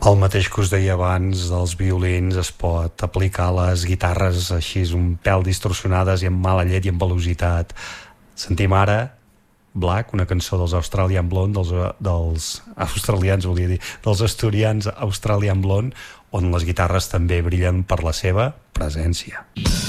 El mateix que us deia abans dels violins es pot aplicar a les guitarres així un pèl distorsionades i amb mala llet i amb velocitat. Sentim ara Black, una cançó dels Australian Blonde, dels australians, volia dir, dels asturians Australian Blonde, on les guitarres també brillen per la seva presència.